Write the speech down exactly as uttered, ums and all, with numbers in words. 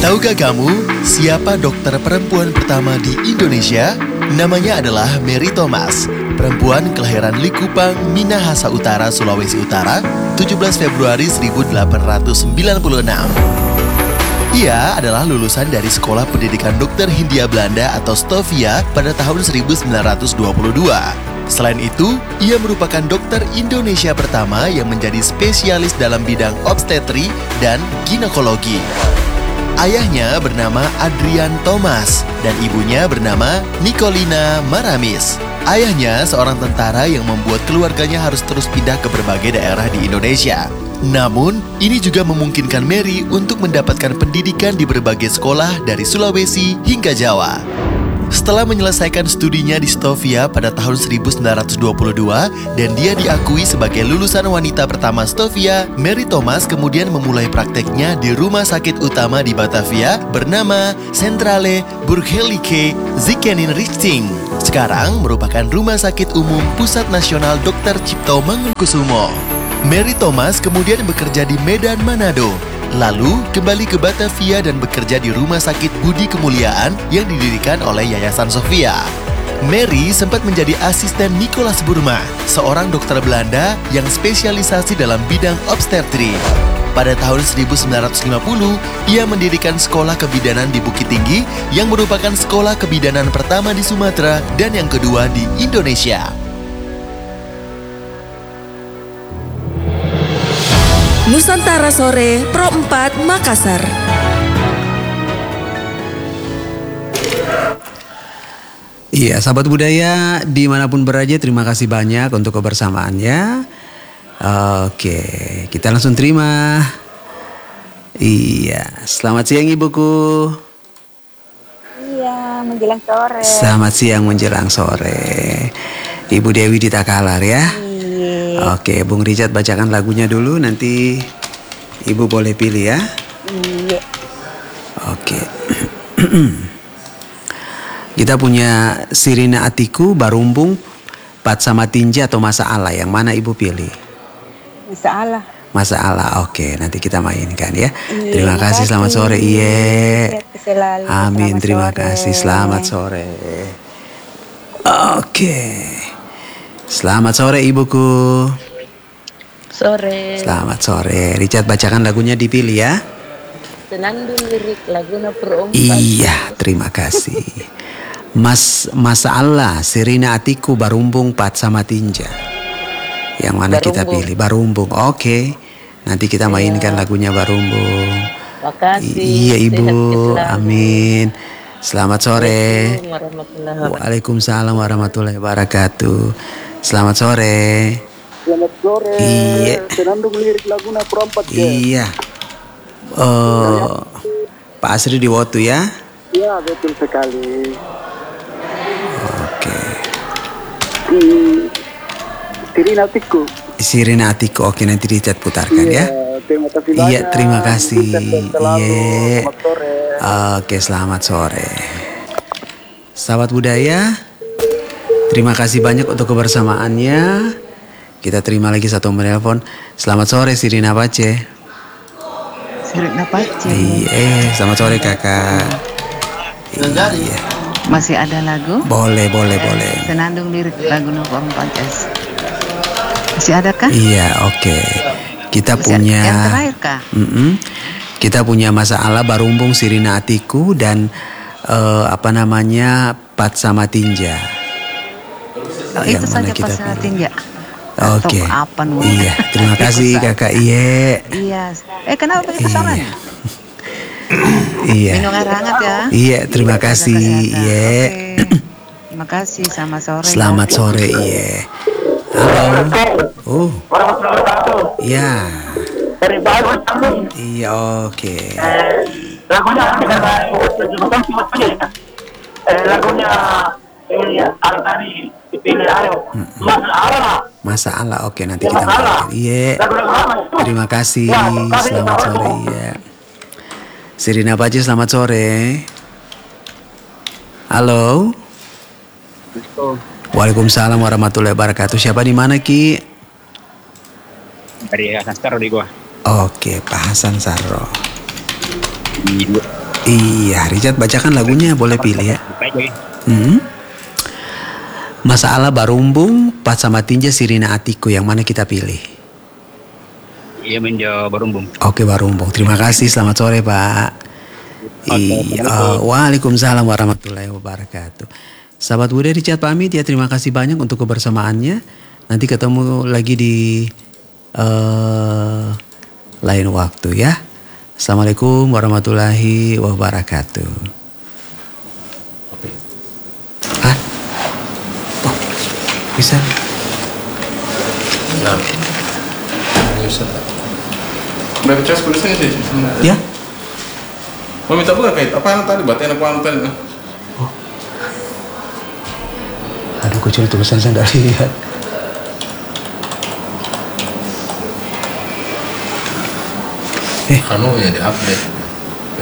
Tahukah kamu siapa dokter perempuan pertama di Indonesia? Namanya adalah Mary Thomas, perempuan kelahiran Likupang, Minahasa Utara, Sulawesi Utara, tujuh belas Februari seribu delapan ratus sembilan puluh enam. Ia adalah lulusan dari Sekolah Pendidikan Dokter Hindia Belanda atau Stovia pada tahun seribu sembilan ratus dua puluh dua. Selain itu, ia merupakan dokter Indonesia pertama yang menjadi spesialis dalam bidang obstetri dan ginekologi. Ayahnya bernama Adrian Thomas dan ibunya bernama Nicolina Maramis. Ayahnya seorang tentara yang membuat keluarganya harus terus pindah ke berbagai daerah di Indonesia. Namun, ini juga memungkinkan Mary untuk mendapatkan pendidikan di berbagai sekolah dari Sulawesi hingga Jawa. Setelah menyelesaikan studinya di Stovia pada tahun seribu sembilan ratus dua puluh dua dan dia diakui sebagai lulusan wanita pertama Stovia, Mary Thomas kemudian memulai prakteknya di rumah sakit utama di Batavia bernama Centrale Burgerlijke Ziekenhuis. Sekarang merupakan Rumah Sakit Umum Pusat Nasional dokter Cipto Mangunkusumo. Mary Thomas kemudian bekerja di Medan, Manado. Lalu kembali ke Batavia dan bekerja di Rumah Sakit Budi Kemuliaan yang didirikan oleh Yayasan Sofia. Mary sempat menjadi asisten Nicholas Burma, seorang dokter Belanda yang spesialisasi dalam bidang obstetri. Pada tahun seribu sembilan ratus lima puluh, ia mendirikan sekolah kebidanan di Bukit Tinggi yang merupakan sekolah kebidanan pertama di Sumatera dan yang kedua di Indonesia. Nusantara Sore Pro empat Makassar. Iya, sahabat budaya dimanapun berada, terima kasih banyak untuk kebersamaannya. Oke, kita langsung terima. Iya, selamat siang ibuku. Iya, menjelang sore. Selamat siang menjelang sore. Ibu Dewi di Takalar ya. Oke, Bung Richard bacakan lagunya dulu, nanti Ibu boleh pilih ya. Iya. Oke. Kita punya Sirina Atiku, Barumbung, Pat sama Tinja atau Masalah. Yang mana Ibu pilih? Masalah. Masalah, oke. Nanti kita mainkan ya. Iya, terima kasih, selamat sore. Iya. Selalu, Amin, selamat terima sore. kasih. Selamat sore. Oke. Selamat sore ibuku. Sore. Selamat sore. Richard bacakan lagunya, dipilih ya. Senandung lirik laguna Pro empat. Iya, terima kasih. Mas Masalah, Sirina Atiku, Barumbung, Pat sama Tinja. Yang mana Barumbung. kita pilih? Barumbung. Oke. Nanti kita mainkan Iya. lagunya Barumbung. Makasih. Iya Ibu. Sehat selalu. Amin. Selamat sore. Assalamualaikum warahmatullahi wabarakatuh. Waalaikumsalam warahmatullahi wabarakatuh. Selamat sore. Selamat sore. Iya. Senandung lirik laguna Pro empat ya. Iya. Oh, Pak Asri di Wotu ya. Iya, betul sekali. Oke. Di Sirina Atiku. Sirina Atiku. Oke, nanti Richard putarkan ya. Terima kasih banyak. Iya, terima kasih. Sukses selalu. Iya. Selamat sore. Oke, selamat sore. Sahabat budaya, terima kasih banyak untuk kebersamaannya. Kita terima lagi satu menelpon. Selamat sore Sirina Pace. Sirina Pace. Iya, selamat sore kakak. Iya. Masih ada lagu? Boleh, boleh, boleh. Senandung lirik lagu nomor empat S. Masih ada kah? Iya, oke. Kita Masih punya. ada- Yang terakhir kah? Mm-mm. Kita punya Masalah, Barumbung, Sirina Atiku dan eh, apa namanya Pat sama Tinja. Oh, Yang itu mana saja kita Pak pilih? Tinja. Oke. Atau apa nu? Iya, terima kasih Ikut kakak. Iya. Iya. Eh kenapa pakai pasangan? Iya. Iya. Minum air hangat ya. Iya, terima Jaga kasih. kesehatan. Iya. Oke. Terima kasih, sama sore. Selamat ya. sore. Iya. Halo. Oh. Iya. Dari baru sambung. Iya, oke. Lagunya terima kasih buat penyanyi. Eh, lagunya ini al tadi dipilih ayo. Masalah. Masalah. Oke, nanti kita Masalah. main. Iya. Lagu-lagu lama itu. Terima kasih. Ya, terima kasih. Selamat sore. Iya. Sirina Pace, selamat sore. Halo. Waalaikumsalam warahmatullahi wabarakatuh. Siapa di mana Ki? Dari Hasan Sarro di gua. Oke, Pak Hasan Sarro. Di Iya, Richard bacakan lagunya, boleh pilih ya. Hmm. Masalah Barumbung, Pat sama Tinja Sirina Atiku, yang mana kita pilih? Iya, menjawab Barumbung. Oke, Barumbung. Terima kasih, selamat sore Pak. Iya, waalaikumsalam warahmatullahi wabarakatuh. Sahabat Buddha, Richard pamit ya, terima kasih banyak untuk kebersamaannya. Nanti ketemu lagi di uh, lain waktu ya. Assalamualaikum warahmatullahi wabarakatuh. Hah? Oh, bisa? Ya. Bisa. Udah kecas tulisnya sih. Ya. Mau minta bukan kait? Apa yang tadi? Batin apa yang tadi? Oh. Aduh, kecil tulisan saya nggak lihat. Eh, anu ya di update.